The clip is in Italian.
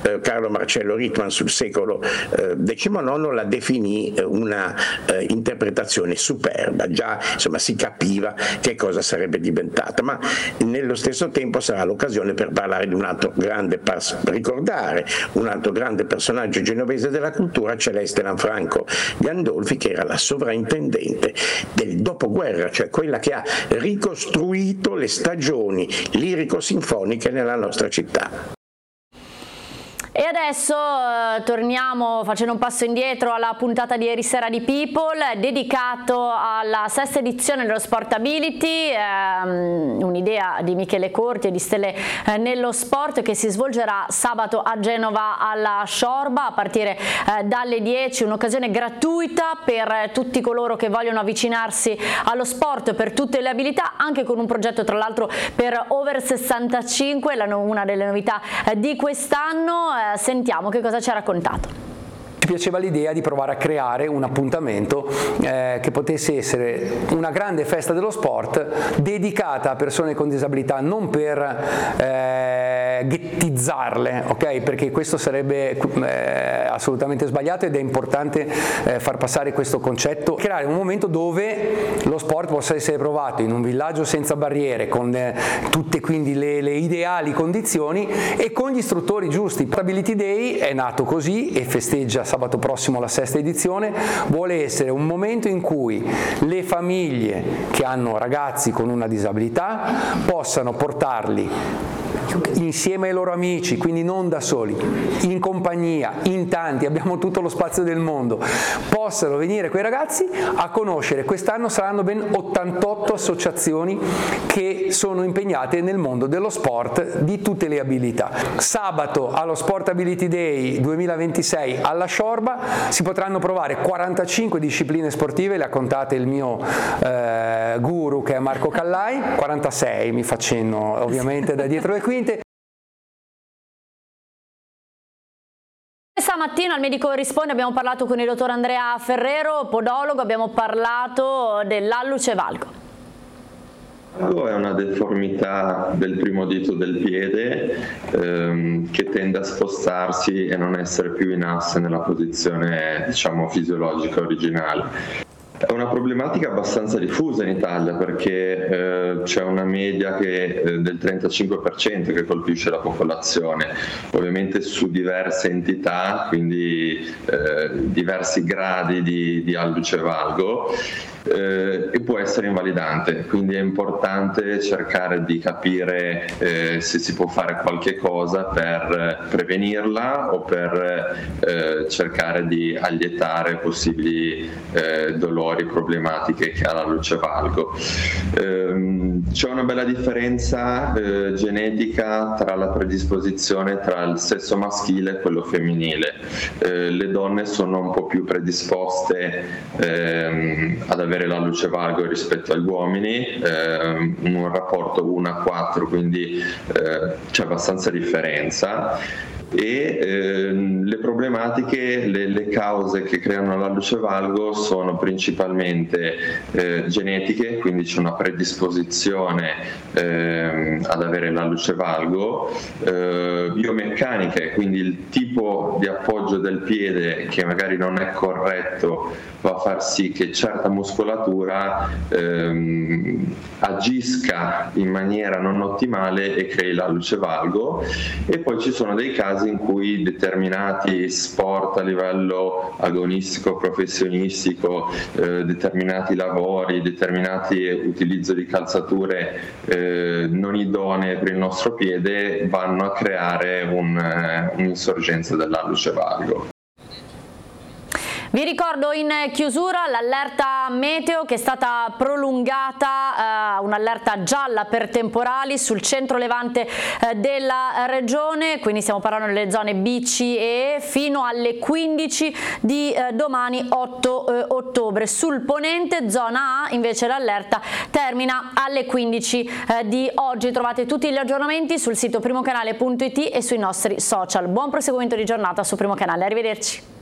Carlo Marcello Rittmann sul secolo XIX la definì una interpretazione superba, già insomma si capiva che cosa sarebbe diventata, ma nello stesso tempo sarà l'occasione per parlare di un altro grande, ricordare un altro grande personaggio genovese della cultura, Celeste Lanfranco Gandolfi, che era la sovrintendente del dopoguerra, cioè quella che ha ricostruito le stagioni lirico-sinfoniche nella nostra città. E adesso torniamo facendo un passo indietro alla puntata di ieri sera di People, dedicato alla sesta edizione dello Sportability, un'idea di Michele Corti e di Stelle nello Sport, che si svolgerà sabato a Genova alla Sciorba a partire dalle 10, un'occasione gratuita per tutti coloro che vogliono avvicinarsi allo sport per tutte le abilità, anche con un progetto tra l'altro per over 65, una delle novità di quest'anno. Sentiamo che cosa ci ha raccontato. Ci piaceva l'idea di provare a creare un appuntamento che potesse essere una grande festa dello sport dedicata a persone con disabilità, non per ghettizzarle, ok? Perché questo sarebbe assolutamente sbagliato, ed è importante far passare questo concetto, creare un momento dove lo sport possa essere provato in un villaggio senza barriere, con tutte quindi le ideali condizioni e con gli istruttori giusti. Ability Day è nato così e festeggia sabato prossimo la sesta edizione, vuole essere un momento in cui le famiglie che hanno ragazzi con una disabilità possano portarli insieme ai loro amici, quindi non da soli, in compagnia, in tanti, abbiamo tutto lo spazio del mondo, possano venire quei ragazzi a conoscere. Quest'anno saranno ben 88 associazioni che sono impegnate nel mondo dello sport di tutte le abilità. Sabato allo Sportability Day 2026 alla Sciorba si potranno provare 45 discipline sportive, le ha contate il mio guru che è Marco Callai, 46 mi facendo ovviamente da dietro le quinte. Stamattina al Medico Risponde abbiamo parlato con il dottor Andrea Ferrero, podologo, abbiamo parlato dell'alluce valgo. È una deformità del primo dito del piede che tende a spostarsi e non essere più in asse nella posizione, diciamo, fisiologica originale. È una problematica abbastanza diffusa in Italia, perché c'è una media del 35% che colpisce la popolazione, ovviamente su diverse entità, quindi diversi gradi di alluce valgo, e può essere invalidante, quindi è importante cercare di capire se si può fare qualche cosa per prevenirla o per cercare di allietare possibili dolori, problematiche che ha l'alluce valgo. C'è una bella differenza genetica tra la predisposizione tra il sesso maschile e quello femminile. Le donne sono un po' più predisposte ad avere l'alluce valgo rispetto agli uomini, un rapporto 1:4, quindi c'è abbastanza differenza. E le problematiche, le cause che creano l'alluce valgo sono principalmente genetiche, quindi c'è una predisposizione ad avere l'alluce valgo, biomeccaniche, quindi il tipo di appoggio del piede che magari non è corretto va a far sì che certa muscolatura agisca in maniera non ottimale e crei l'alluce valgo. E poi ci sono dei casi in cui determinati sport a livello agonistico, professionistico, determinati lavori, determinati utilizzo di calzature non idonee per il nostro piede vanno a creare un'insorgenza dell'alluce valgo. Vi ricordo in chiusura l'allerta meteo che è stata prolungata, un'allerta gialla per temporali sul centro-levante della regione, quindi stiamo parlando delle zone B, C e E, fino alle 15 di domani 8 ottobre. Sul ponente, zona A, invece l'allerta termina alle 15 di oggi. Trovate tutti gli aggiornamenti sul sito primocanale.it e sui nostri social. Buon proseguimento di giornata su Primo Canale, arrivederci.